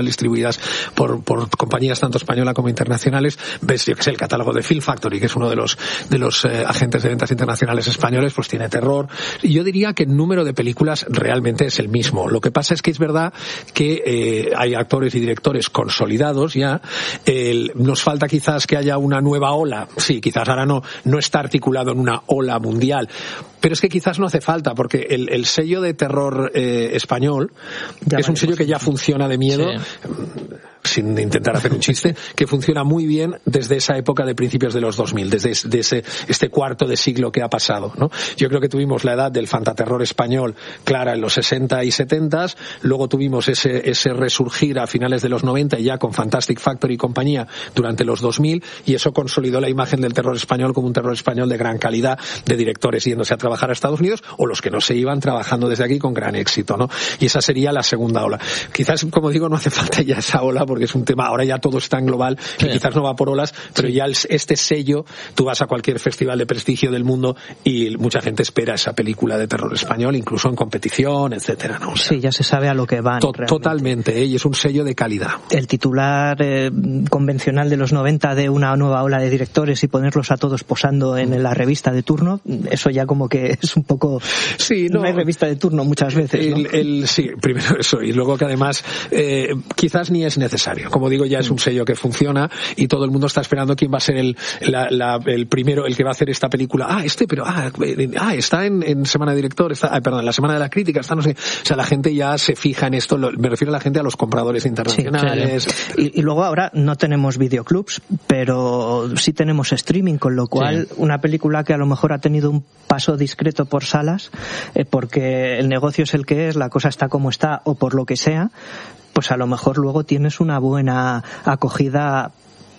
distribuidas por compañías tanto españolas como internacionales, ves, yo que sé, el catálogo de Film Factory, que es uno de los agentes de ventas internacionales españoles, pues tiene terror. Y yo diría que el número de películas realmente es el mismo. Lo que pasa es que es verdad que hay actores y directores consolidados ya. Nos falta quizás que haya una nueva ola. Sí, quizás ahora no está articulado en una ola mundial, pero es que quizás no hace falta, porque el sello de terror español es un sello que ya funciona de miedo. Sí. Sin intentar hacer un chiste, que funciona muy bien desde esa época de principios de los 2000, desde este cuarto de siglo que ha pasado, ¿no? Yo creo que tuvimos la edad del fantaterror español clara en los 60 y 70, luego tuvimos ese resurgir a finales de los 90 y ya con Fantastic Factory y compañía durante los 2000, y eso consolidó la imagen del terror español como un terror español de gran calidad, de directores yéndose a trabajar a Estados Unidos o los que no se iban trabajando desde aquí con gran éxito, ¿no? Y esa sería la segunda ola. Quizás, como digo, no hace falta ya esa ola, porque es un tema, ahora ya todo es tan global que quizás no va por olas, pero ya este sello, tú vas a cualquier festival de prestigio del mundo y mucha gente espera esa película de terror español, incluso en competición, etcétera, ¿no? O sea, sí, ya se sabe a lo que van. Totalmente, y es un sello de calidad. El titular convencional de los 90 de una nueva ola de directores y ponerlos a todos posando en la revista de turno, eso ya como que es un poco... Sí, no hay revista de turno muchas veces, ¿no? Sí, primero eso, y luego que además quizás ni es necesario. Como digo, ya es un sello que funciona y todo el mundo está esperando quién va a ser el primero, el que va a hacer esta película. Está en Semana de Director, en la Semana de la Crítica, está no sé. O sea, la gente ya se fija en esto, me refiero a la gente, a los compradores internacionales. Sí. Y luego ahora no tenemos videoclubs, pero sí tenemos streaming, con lo cual una película que a lo mejor ha tenido un paso discreto por salas, porque el negocio es el que es, la cosa está como está, o por lo que sea, pues a lo mejor luego tienes una buena acogida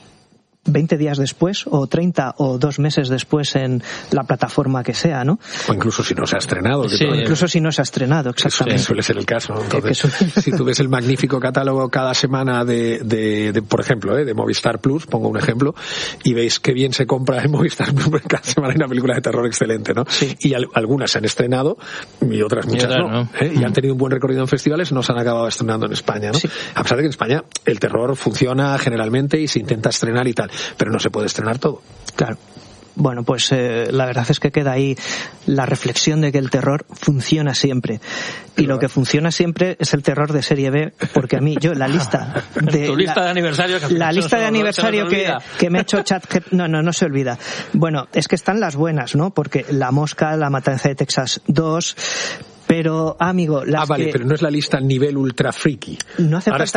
20 días después, o 30 o 2 meses después en la plataforma que sea, ¿no? O incluso si no se ha estrenado. Incluso si no se ha estrenado, exactamente. Eso suele ser el caso, ¿no? Entonces, si tú ves el magnífico catálogo cada semana de por ejemplo, de Movistar Plus, pongo un ejemplo, y veis qué bien se compra en Movistar Plus, porque cada semana hay una película de terror excelente, ¿no? Sí. Y algunas se han estrenado y otras muchas no. Y han tenido un buen recorrido en festivales, no se han acabado estrenando en España, ¿no? Sí. A pesar de que en España el terror funciona generalmente y se intenta estrenar y tal, pero no se puede estrenar todo. Claro. Bueno, pues la verdad es que queda ahí la reflexión de que el terror funciona siempre. Y lo que funciona siempre es el terror de serie B, porque a mí, la lista de... Tu lista de aniversario... La lista de aniversario que me ha hecho ChatGPT... No se olvida. Bueno, es que están las buenas, ¿no? Porque La Mosca, La Matanza de Texas 2... Pero, amigo, pero no es la lista nivel ultra friki. No hace falta.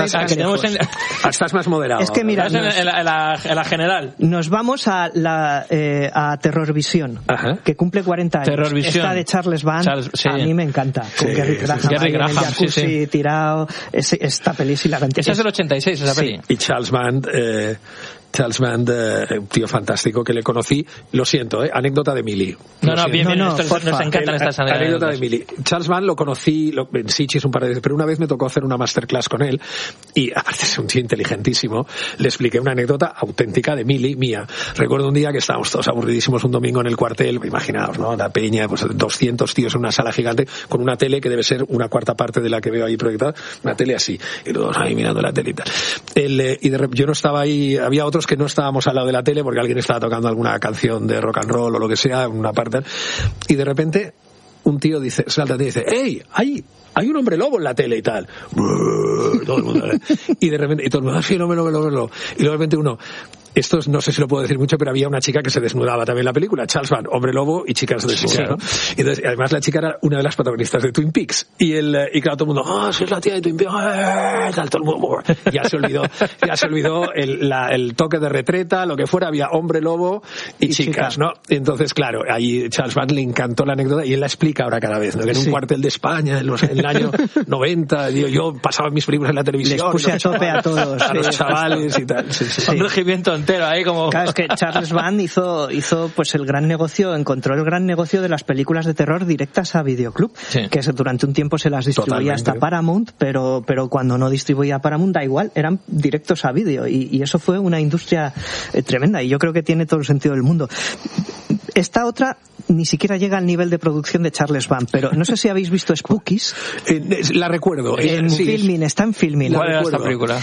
Estás más moderado. Es que mira, en la general. Nos vamos a Terror Visión, que cumple 40 años. Terror Visión. Esta de Charles Band, a mí me encanta. Con Gary Graham, en el jacuzzi tirado. Esta peli sí la cantidad. Esa es del 86, esa peli. Y Charles Band, un tío fantástico que le conocí. Lo siento, anécdota de Mili. Bien, nos encantan estas anécdotas. Anécdota de Mili. Charles Band lo conocí en Sitges un par de veces, pero una vez me tocó hacer una masterclass con él y, aparte de ser un tío inteligentísimo, le expliqué una anécdota auténtica de Mili, mía. Recuerdo un día que estábamos todos aburridísimos un domingo en el cuartel, imaginaos, ¿no? La peña, pues 200 tíos en una sala gigante con una tele que debe ser una cuarta parte de la que veo ahí proyectada, una tele así, y todos ahí mirando la telita. Yo no estaba ahí, había otros que no estábamos al lado de la tele porque alguien estaba tocando alguna canción de rock and roll o lo que sea, en una parte, y de repente un tío salta y dice, ¡hey! Hay un hombre lobo en la tele y tal. Todo el mundo, y de repente, y todo el mundo, sí, el hombre lobo. Y de repente uno, esto no sé si lo puedo decir mucho, pero había una chica que se desnudaba también en la película, Charles Band, hombre lobo y chica se desnuda, ¿no? Y entonces, además la chica era una de las protagonistas de Twin Peaks. Y claro, todo el mundo, sí, es la tía de Twin Peaks, tal, todo el mundo, ya se olvidó el toque de retreta, lo que fuera, había hombre lobo y chicas, ¿no? Y entonces, claro, ahí Charles Band le encantó la anécdota y él la explica ahora cada vez, ¿no? Que en un cuartel de España, en el año 90, yo pasaba mis películas en la televisión. Les puse a tope a todos. A los chavales y tal. Un regimiento entero ahí como... Claro, es que Charles Band hizo pues el gran negocio, encontró el gran negocio de las películas de terror directas a videoclub, que durante un tiempo se las distribuía hasta Paramount, pero cuando no distribuía Paramount da igual, eran directos a vídeo y eso fue una industria tremenda y yo creo que tiene todo el sentido del mundo. Esta otra ni siquiera llega al nivel de producción de Charles Band, pero no sé si habéis visto Spookies. La recuerdo. Está en Filmin. ¿Cuál era esta película?